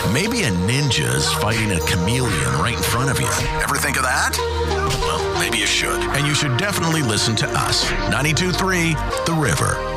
Maybe a ninja's fighting a chameleon right in front of you. Ever think of that? Well, maybe you should. And you should definitely listen to us. 92.3 The River.